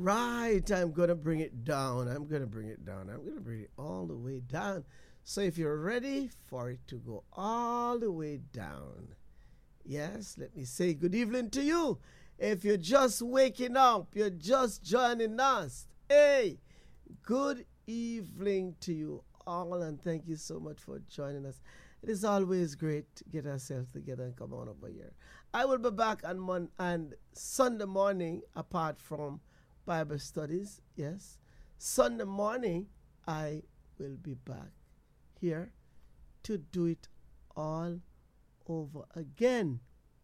right, I'm going to bring it down. I'm going to bring it down. I'm going to bring it all the way down. So if you're ready for it to go all the way down, yes, let me say good evening to you. If you're just waking up, you're just joining us. Hey, good evening to you all, and thank you so much for joining us. It is always great to get ourselves together and come on over here. I will be back on Sunday morning, apart from Bible studies. Yes, Sunday morning I will be back here to do it all over again.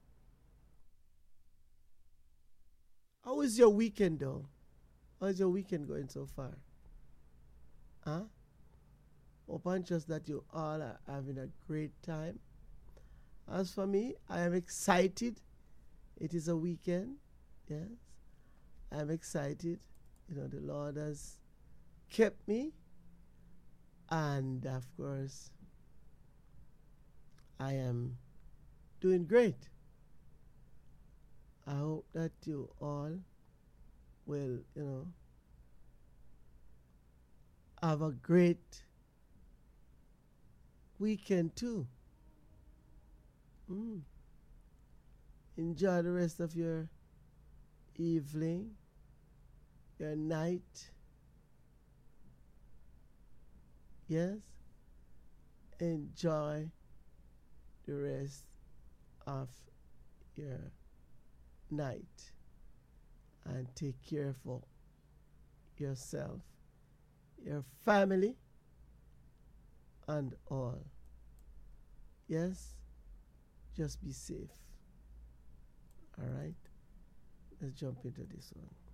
How is your weekend, though? How's your weekend going so far? Huh? Hope and trust that you all are having a great time. As for me, I am excited. It is a weekend. Yes. I'm excited. You know, the Lord has kept me. And of course, I am doing great. I hope that you all will, have a great weekend too. Enjoy the rest of your evening, your night. Yes? Enjoy the rest of your night and take care of yourself, your family, and all. Yes? Just be safe. All right? Let's jump into this one.